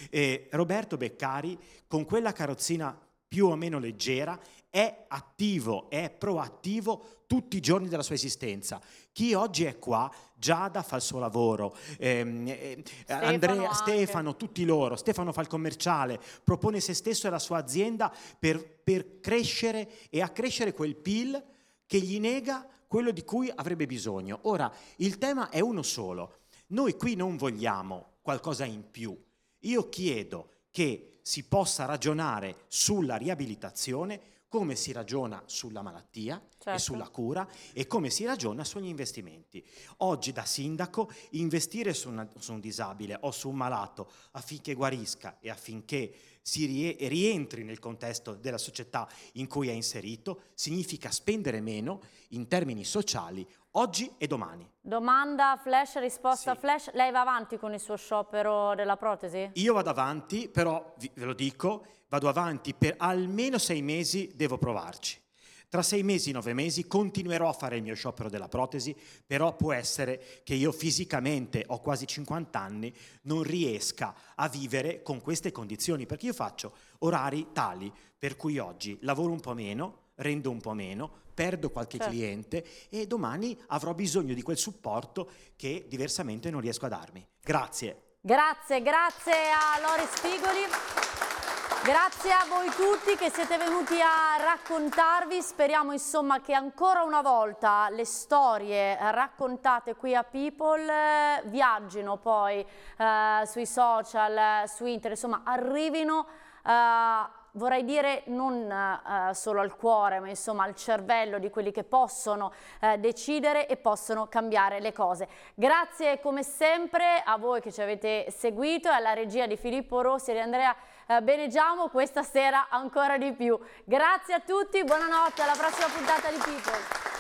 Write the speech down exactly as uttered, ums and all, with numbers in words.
Eh, Roberto Beccari, con quella carrozzina più o meno leggera, è attivo, è proattivo tutti i giorni della sua esistenza. Chi oggi è qua, Giada fa il suo lavoro, ehm, eh, Stefano Andrea, anche. Stefano, tutti loro, Stefano fa il commerciale, propone se stesso e la sua azienda per, per crescere e accrescere quel P I L che gli nega quello di cui avrebbe bisogno. Ora, il tema è uno solo. Noi qui non vogliamo qualcosa in più. Io chiedo che si possa ragionare sulla riabilitazione come si ragiona sulla malattia, certo, e sulla cura, e come si ragiona sugli investimenti. Oggi da sindaco investire su, una, su un disabile o su un malato affinché guarisca e affinché si rie- rientri nel contesto della società in cui è inserito significa spendere meno in termini sociali oggi e domani. Domanda flash, risposta Sì. flash. Lei va avanti con il suo sciopero della protesi? Io vado avanti, però vi- ve lo dico, vado avanti per almeno sei mesi, devo provarci. Tra sei mesi, nove mesi continuerò a fare il mio sciopero della protesi, però può essere che io fisicamente, ho quasi cinquanta anni, non riesca a vivere con queste condizioni, perché io faccio orari tali per cui oggi lavoro un po' meno, rendo un po' meno, perdo qualche certo. cliente e domani avrò bisogno di quel supporto che diversamente non riesco a darmi. Grazie. Grazie, grazie a Lori Spigoli. Grazie a voi tutti che siete venuti a raccontarvi, speriamo insomma che ancora una volta le storie raccontate qui a People eh, viaggino poi eh, sui social, su internet, insomma arrivino, eh, vorrei dire non eh, solo al cuore, ma insomma al cervello di quelli che possono eh, decidere e possono cambiare le cose. Grazie come sempre a voi che ci avete seguito e alla regia di Filippo Rossi e di Andrea Eh, Benegiamo questa sera ancora di più. Grazie a tutti, buonanotte, alla prossima puntata di People.